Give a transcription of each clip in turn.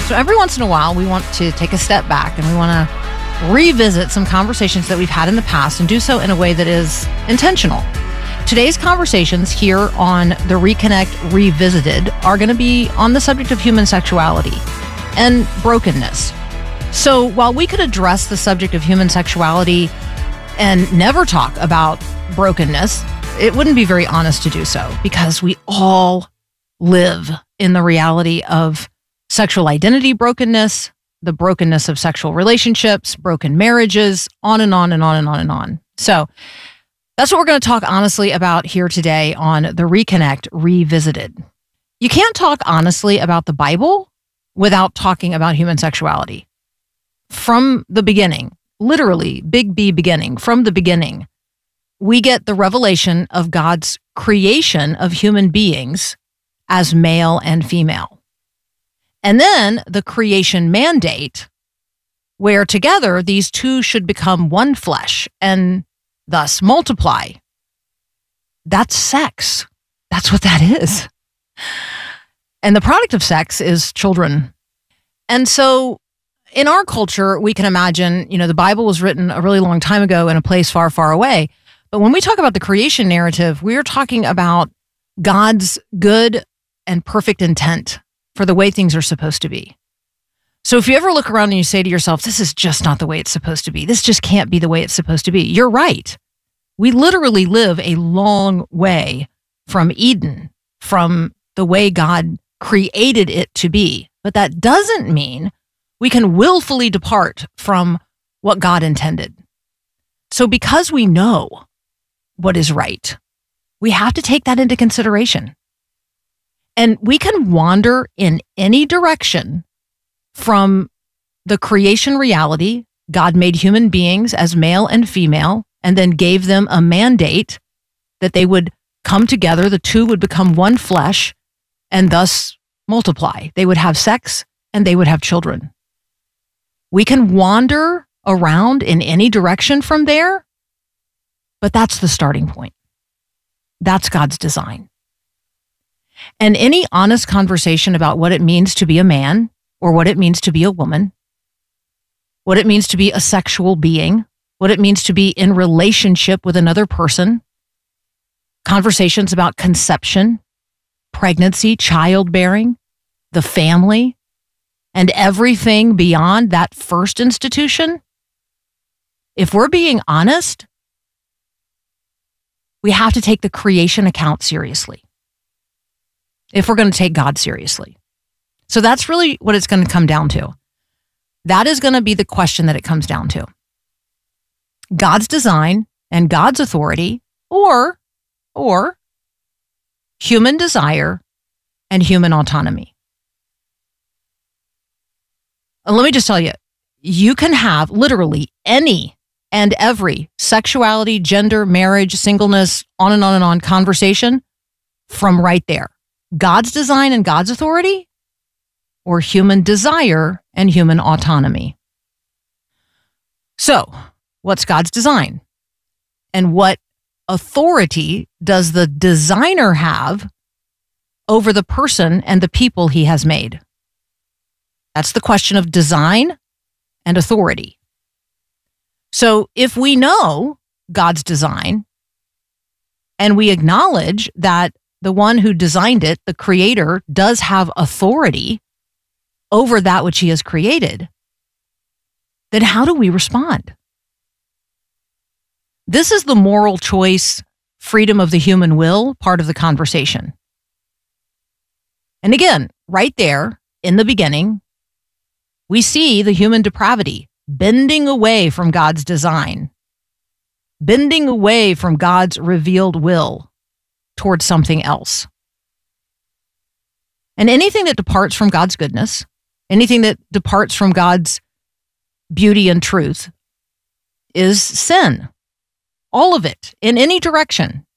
So every once in a while, we want to take a step back and we want to revisit some conversations that we've had in the past and do so in a way that is intentional. Today's conversations here on the Reconnect Revisited are going to be on the subject of human sexuality and brokenness. So while we could address the subject of human sexuality and never talk about brokenness, it wouldn't be very honest to do so, because we all live in the reality of sexual identity brokenness, the brokenness of sexual relationships, broken marriages, on and on and on and on and on. So that's what we're going to talk honestly about here today on the Reconnect Revisited. You can't talk honestly about the Bible without talking about human sexuality. From the beginning, literally, big B beginning, from the beginning, we get the revelation of God's creation of human beings as male and female. And then the creation mandate, where together these two should become one flesh and thus multiply. That's sex. That's what that is. And the product of sex is children. And so in our culture, we can imagine, the Bible was written a really long time ago in a place far, far away. But when we talk about the creation narrative, we are talking about God's good and perfect intent for the way things are supposed to be. So if you ever look around and you say to yourself, this is just not the way it's supposed to be, this just can't be the way it's supposed to be, you're right. We literally live a long way from Eden, from the way God created it to be. But that doesn't mean we can willfully depart from what God intended. So because we know what is right, we have to take that into consideration. And we can wander in any direction from the creation reality. God made human beings as male and female and then gave them a mandate that they would come together, the two would become one flesh and thus multiply. They would have sex and they would have children. We can wander around in any direction from there, but that's the starting point. That's God's design. And any honest conversation about what it means to be a man or what it means to be a woman, what it means to be a sexual being, what it means to be in relationship with another person, conversations about conception, pregnancy, childbearing, the family, and everything beyond that first institution, if we're being honest, we have to take the creation account seriously if we're going to take God seriously. So that's really what it's going to come down to. That is going to be the question that it comes down to. God's design and God's authority, or human desire and human autonomy. And let me just tell you, you can have literally any and every sexuality, gender, marriage, singleness, on and on conversation from right there. God's design and God's authority, or human desire and human autonomy. So, what's God's design? And what authority does the designer have over the person and the people he has made? That's the question of design and authority. So if we know God's design and we acknowledge that the one who designed it, the creator, does have authority over that which he has created, then how do we respond? This is the moral choice, freedom of the human will part of the conversation. And again, right there in the beginning, we see the human depravity bending away from God's design, bending away from God's revealed will towards something else. And anything that departs from God's goodness, anything that departs from God's beauty and truth is sin. All of it, in any direction.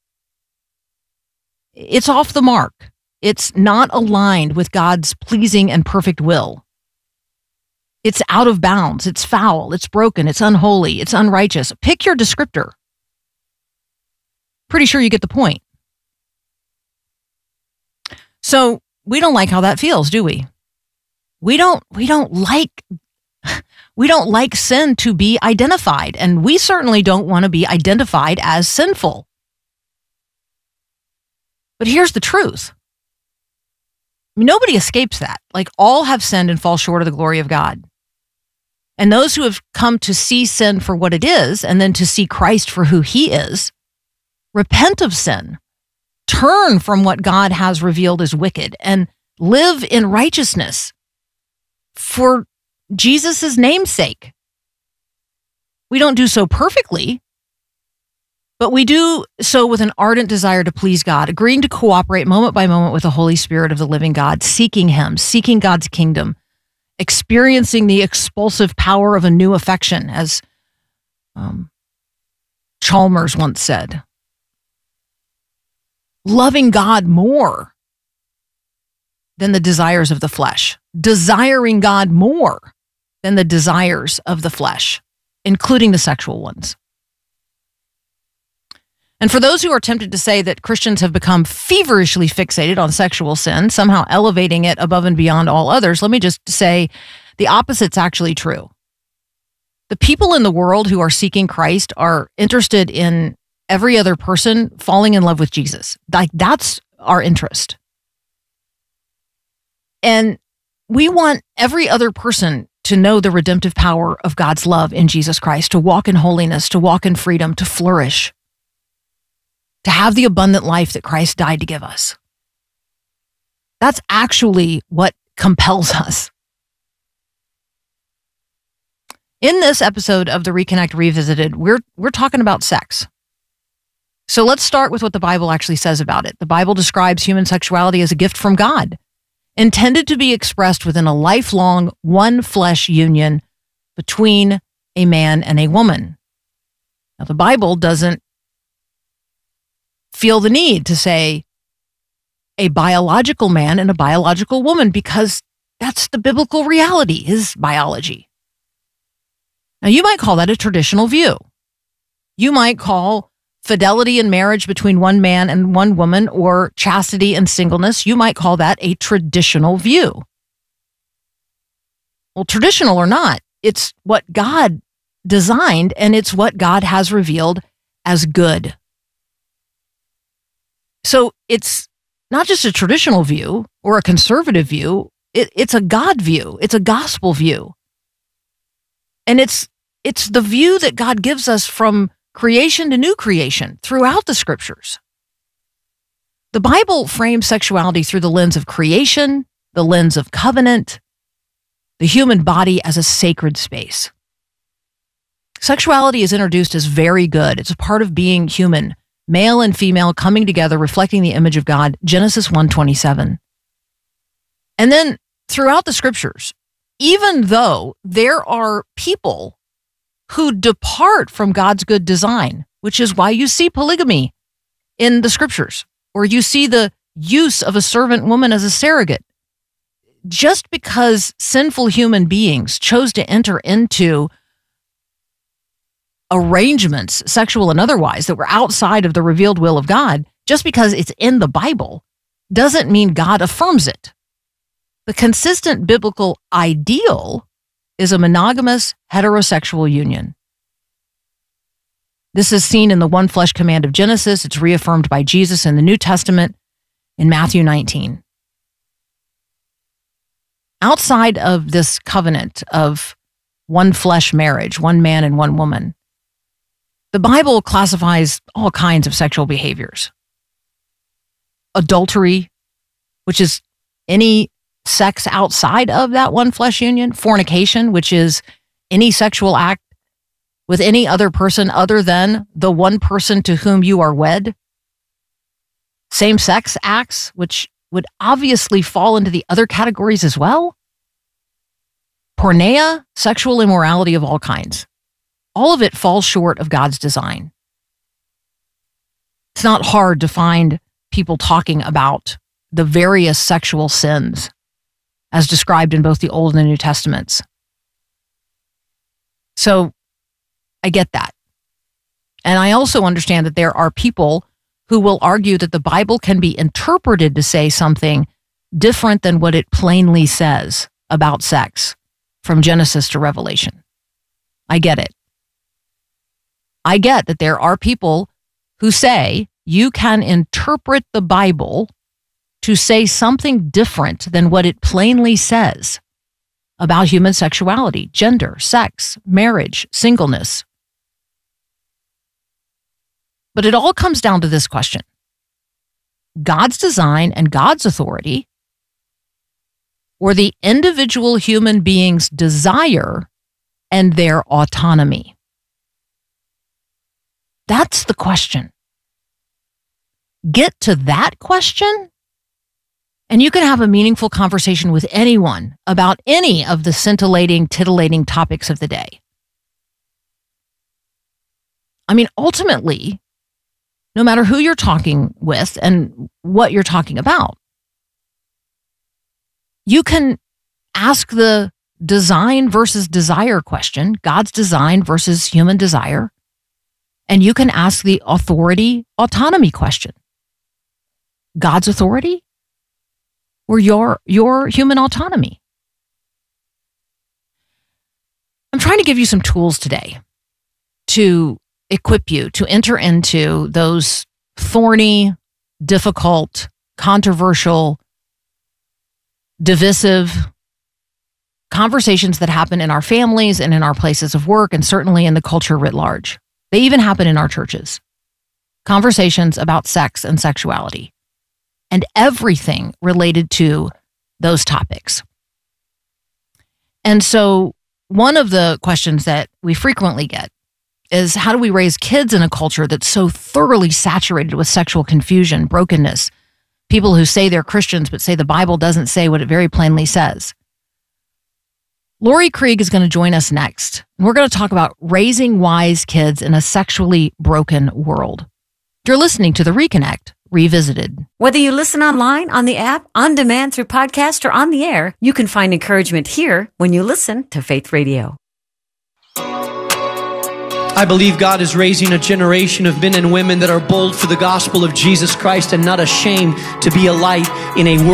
It's off the mark. It's not aligned with God's pleasing and perfect will. It's out of bounds. It's foul. It's broken. It's unholy. It's unrighteous. Pick your descriptor. Pretty sure you get the point. So we don't like how that feels, do we? We don't like sin to be identified, and we certainly don't want to be identified as sinful. But here's the truth. Nobody escapes that. Like, all have sinned and fall short of the glory of God. And those who have come to see sin for what it is, and then to see Christ for who he is, repent of sin, turn from what God has revealed as wicked, and live in righteousness for Jesus' namesake. We don't do so perfectly, but we do so with an ardent desire to please God, agreeing to cooperate moment by moment with the Holy Spirit of the living God, seeking him, seeking God's kingdom, experiencing the expulsive power of a new affection, as Chalmers once said. Loving God more than the desires of the flesh, desiring God more than the desires of the flesh, including the sexual ones. And for those who are tempted to say that Christians have become feverishly fixated on sexual sin, somehow elevating it above and beyond all others, let me just say the opposite's actually true. The people in the world who are seeking Christ are interested in every other person falling in love with Jesus. Like, that's our interest. And we want every other person to know the redemptive power of God's love in Jesus Christ, to walk in holiness, to walk in freedom, to flourish, to have the abundant life that Christ died to give us. That's actually what compels us. In this episode of the Reconnect Revisited, we're talking about sex. So let's start with what the Bible actually says about it. The Bible describes human sexuality as a gift from God, intended to be expressed within a lifelong one flesh union between a man and a woman. Now, the Bible doesn't feel the need to say a biological man and a biological woman, because that's the biblical reality, is biology. Now, you might call that a traditional view. You might call fidelity in marriage between one man and one woman, or chastity and singleness, you might call that a traditional view. Well, traditional or not, it's what God designed, and it's what God has revealed as good. So it's not just a traditional view or a conservative view, it's a God view, it's a gospel view. And it's the view that God gives us from creation to new creation throughout the scriptures. The Bible frames sexuality through the lens of creation, the lens of covenant, the human body as a sacred space. Sexuality is introduced as very good. It's a part of being human, male and female coming together, reflecting the image of God, Genesis 1:27. And then throughout the scriptures, even though there are people who depart from God's good design, which is why you see polygamy in the scriptures, or you see the use of a servant woman as a surrogate. Just because sinful human beings chose to enter into arrangements, sexual and otherwise, that were outside of the revealed will of God, just because it's in the Bible, doesn't mean God affirms it. The consistent biblical ideal is a monogamous heterosexual union. This is seen in the one flesh command of Genesis. It's reaffirmed by Jesus in the New Testament in Matthew 19. Outside of this covenant of one flesh marriage, one man and one woman, the Bible classifies all kinds of sexual behaviors. Adultery, which is any sex outside of that one flesh union. Fornication, which is any sexual act with any other person other than the one person to whom you are wed. Same-sex acts, which would obviously fall into the other categories as well. Porneia, sexual immorality of all kinds. All of it falls short of God's design. It's not hard to find people talking about the various sexual sins as described in both the Old and the New Testaments. So I get that. And I also understand that there are people who will argue that the Bible can be interpreted to say something different than what it plainly says about sex from Genesis to Revelation. I get it. I get that there are people who say you can interpret the Bible to say something different than what it plainly says about human sexuality, gender, sex, marriage, singleness. But it all comes down to this question: God's design and God's authority, or the individual human being's desire and their autonomy? That's the question. Get to that question, and you can have a meaningful conversation with anyone about any of the scintillating, titillating topics of the day. I mean, ultimately, no matter who you're talking with and what you're talking about, you can ask the design versus desire question, God's design versus human desire, and you can ask the authority autonomy question, God's authority or your human autonomy. I'm trying to give you some tools today to equip you to enter into those thorny, difficult, controversial, divisive conversations that happen in our families and in our places of work, and certainly in the culture writ large. They even happen in our churches. Conversations about sex and sexuality and everything related to those topics. And so one of the questions that we frequently get is, how do we raise kids in a culture that's so thoroughly saturated with sexual confusion, brokenness, people who say they're Christians but say the Bible doesn't say what it very plainly says? Lori Krieg is going to join us next, and we're going to talk about raising wise kids in a sexually broken world. You're listening to The Reconnect Revisited. Whether you listen online, on the app, on demand through podcast, or on the air, you can find encouragement here when you listen to Faith Radio. I believe God is raising a generation of men and women that are bold for the gospel of Jesus Christ and not ashamed to be a light in a world